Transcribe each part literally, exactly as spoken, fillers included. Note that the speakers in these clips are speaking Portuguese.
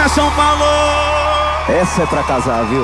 Casa São Paulo! Essa é pra casar, viu?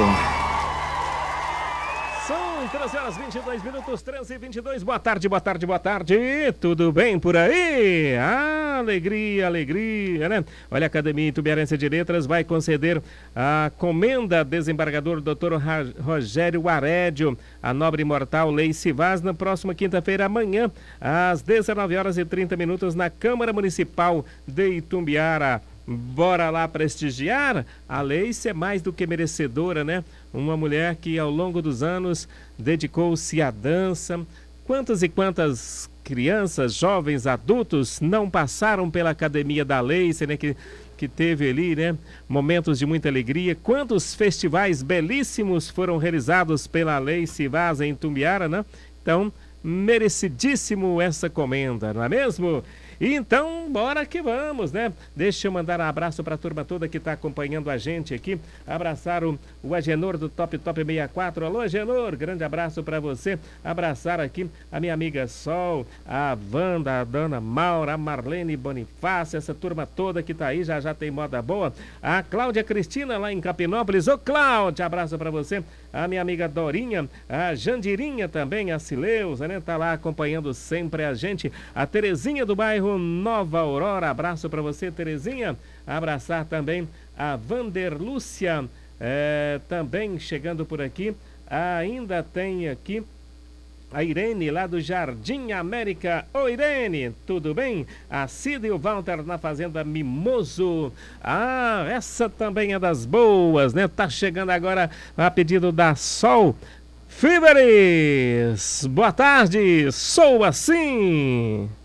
São treze horas e vinte e dois minutos, treze e vinte e dois. Boa tarde, boa tarde, boa tarde. Tudo bem por aí? Ah, alegria, alegria, né? Olha, a Academia Itubiarense de Letras vai conceder a comenda desembargador doutor Rogério Arédio, a nobre imortal Lei Civaz, na próxima quinta-feira, amanhã, às dezenove horas e trinta minutos, na Câmara Municipal de Itumbiara. Bora lá prestigiar? A Leice é mais do que merecedora, né? Uma mulher que ao longo dos anos dedicou-se à dança. Quantas e quantas crianças, jovens, adultos não passaram pela Academia da Leice, né? Que, que teve ali, né? Momentos de muita alegria. Quantos festivais belíssimos foram realizados pela Leice Vaz em Itumbiara, né? Então, merecidíssimo essa comenda, não é mesmo? Então, bora que vamos, né? Deixa eu mandar um abraço para a turma toda que está acompanhando a gente aqui. Abraçar o, o Agenor do Top Top sessenta e quatro. Alô, Agenor, grande abraço para você. Abraçar aqui a minha amiga Sol, a Wanda, a Dona Maura, a Marlene Bonifácio, essa turma toda que está aí, já já tem moda boa. A Cláudia Cristina lá em Capinópolis. Ô, Cláudia, abraço para você. A minha amiga Dorinha, a Jandirinha também, a Cileuza, né? Tá lá acompanhando sempre a gente. A Terezinha do bairro Nova Aurora, abraço para você, Terezinha. Abraçar também a Vanderlúcia, é, também chegando por aqui. Ainda tem aqui a Irene, lá do Jardim América. Oi, Irene, tudo bem? A Cida e o Walter na Fazenda Mimoso. Ah, essa também é das boas, né? Tá chegando agora a pedido da Sol Fibres. Boa tarde, sou assim.